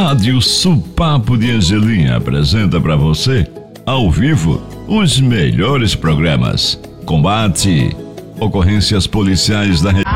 Rádio Supapo de Angelim apresenta para você, ao vivo, os melhores programas. Combate, ocorrências policiais da região.